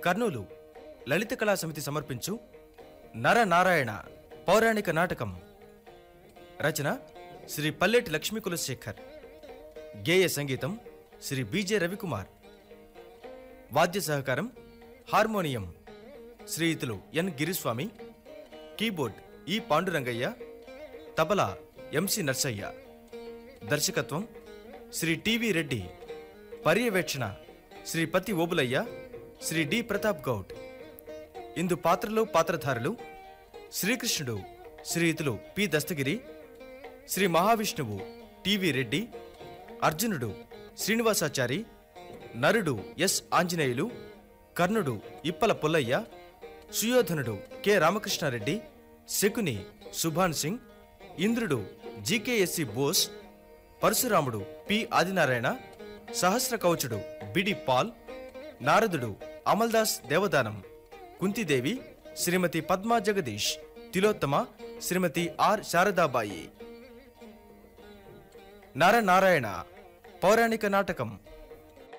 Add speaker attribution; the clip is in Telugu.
Speaker 1: కర్నూలు లలిత కళా సమితి సమర్పించు నరనారాయణ పౌరాణిక నాటకం. రచన శ్రీ పల్లెటి లక్ష్మీ కులశేఖర్. గేయ సంగీతం శ్రీ బీజే రవికుమార్. వాద్య సహకారం హార్మోనియం శ్రీయుతులు ఎన్ గిరిస్వామి, కీబోర్డ్ ఈ పాండురంగయ్య, తబలా ఎంసి నర్సయ్య. దర్శకత్వం శ్రీ టివి రెడ్డి. పర్యవేక్షణ శ్రీ పతి ఓబులయ్య, శ్రీ డి ప్రతాప్ గౌడ్. ఇందు పాత్రలో పాత్రధారులు: శ్రీకృష్ణుడు శ్రీయుతులు పి దస్తగిరి, శ్రీ మహావిష్ణువు టివి రెడ్డి, అర్జునుడు శ్రీనివాసాచారి, నరుడు ఎస్ ఆంజనేయులు, కర్ణుడు ఇప్పల పుల్లయ్య, సుయోధనుడు కె రామకృష్ణారెడ్డి, శకుని సుభాన్ సింగ్, ఇంద్రుడు జికెఎస్సి బోస్, పరశురాముడు పి ఆదినారాయణ, సహస్ర కవచుడు బిడి పాల్, నారదుడు అమల్దాస్ దేవదానం, కుంతిదేవి శ్రీమతి పద్మా జగదీష్, తిలోత్తమ శ్రీమతి ఆర్ శారదాబాయి. నరనారాయణ పౌరాణిక నాటకం.